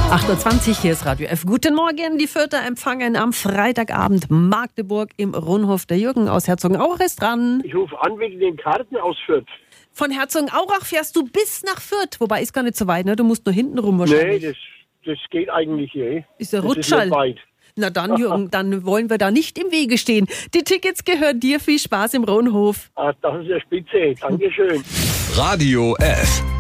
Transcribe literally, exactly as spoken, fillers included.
acht Uhr zwanzig, hier ist Radio F. Guten Morgen, die Fürther empfangen am Freitagabend Magdeburg im Rundhof. Der Jürgen aus Herzogenaurach ist dran. Ich rufe an wegen den Karten aus Fürth. Von Herzogenaurach fährst du bis nach Fürth, wobei ist gar nicht so weit, ne? Du musst nur hinten rum wahrscheinlich. Nee, das, das geht eigentlich hier. Ist der das Rutschall. Ist nicht weit. Na dann, Jürgen, dann wollen wir da nicht im Wege stehen. Die Tickets gehören dir. Viel Spaß im Rundhof. Ah, das ist ja spitze. Dankeschön. Radio F.